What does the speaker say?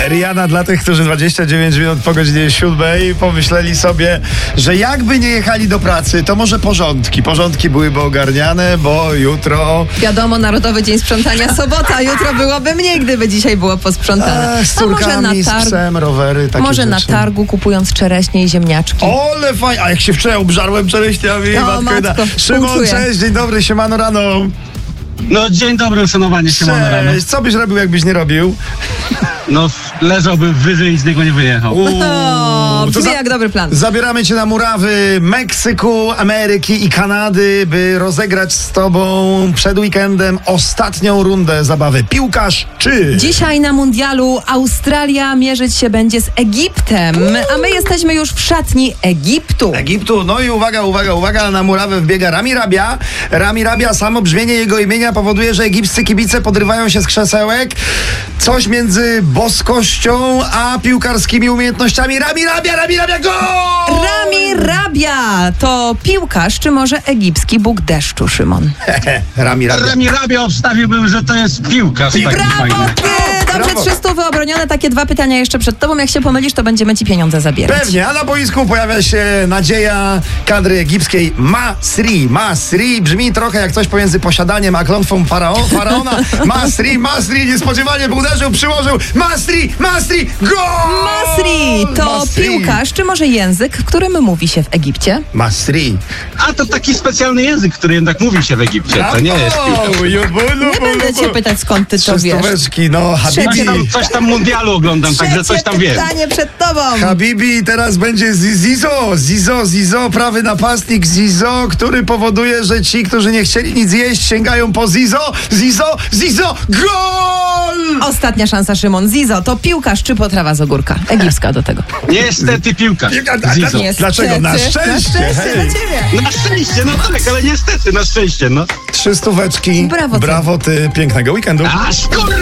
Rihanna dla tych, którzy 29 minut po godzinie 7 pomyśleli sobie, że jakby nie jechali do pracy, to może porządki byłyby ogarniane, bo jutro... Wiadomo, Narodowy Dzień Sprzątania, sobota, jutro byłoby mniej, gdyby dzisiaj było posprzątane. Z córkami, z psem, rowery, takie może rzeczy. Na targu, kupując czereśnie i ziemniaczki. Ole fajnie, a jak się wczoraj obżarłem czereśniami, matko. Szymon, cześć, dzień dobry, siemano rano. No dzień dobry, uszanowanie, siemano rano. Cześć, co byś robił, jakbyś nie robił? No leżałbym wyżej i z niego nie wyjechał. Brzmi jak dobry plan. Zabieramy cię na murawy Meksyku, Ameryki i Kanady, by rozegrać z tobą przed weekendem ostatnią rundę zabawy Piłkarz czy... Dzisiaj na mundialu Australia mierzyć się będzie z Egiptem, a my jesteśmy już w szatni Egiptu. No i uwaga, na murawę wbiega Rami Rabia. Rami Rabia, samo brzmienie jego imienia powoduje, że egipscy kibice podrywają się z krzesełek. Coś między boskością a piłkarskimi umiejętnościami. Rami Rabia, gol! Rami Rabia to piłkarz, czy może egipski bóg deszczu, Szymon? Rami Rabia obstawiłbym, że to jest piłkarz. Brawo ty! Dobrze, 300 wyobronione. Takie dwa pytania jeszcze przed tobą. Jak się pomylisz, to będziemy ci pieniądze zabierać. Pewnie, a na boisku pojawia się nadzieja kadry egipskiej Masri. Brzmi trochę jak coś pomiędzy posiadaniem a klątwą faraona. Masri niespodziewanie uderzył, przyłożył. Masri, gol! Masri to piłkarz, czy może język, którym mówi się w Egipcie? Masri. A to taki specjalny język, który jednak mówi się w Egipcie. To nie jest piłkarz. Nie będę cię pytać, skąd ty to wiesz. Stóweczki, no Habibi. Coś tam mundialu oglądam, także coś tam wiem. Pytanie przed tobą. Habibi, teraz będzie Zizo, prawy napastnik Zizo, który powoduje, że ci, którzy nie chcieli nic jeść, sięgają po Zizo, gol! Ostatnia szansa, Szymon. Zizo to piłkarz, czy potrawa z ogórka? Egipska do tego. Niestety piłkarz. Zizo. Dlaczego? Na szczęście. Dla ciebie. Na szczęście, no tak, ale niestety, na szczęście, no. 300. Brawo ty. Brawo ty, pięknego weekendu. Aż